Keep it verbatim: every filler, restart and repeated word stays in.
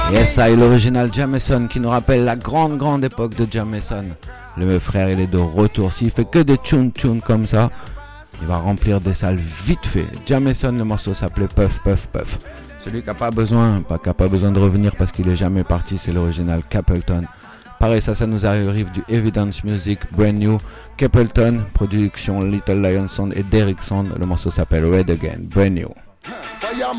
Yes, ça, et l'original Jameson qui nous rappelle la grande, grande époque de Jameson. Le frère, il est de retour. S'il fait que des tune tune comme ça, il va remplir des salles vite fait. Jameson, le morceau s'appelait Puff, Puff, Puff. Celui qui n'a pas besoin, pas, qui n'a pas besoin de revenir parce qu'il est jamais parti, c'est l'original Capleton. Pareil, ça, ça nous arrive du Evidence Music, Brand New. Capleton, production Little Lion Sound et Derrick Sound. Le morceau s'appelle Red Again, Brand New.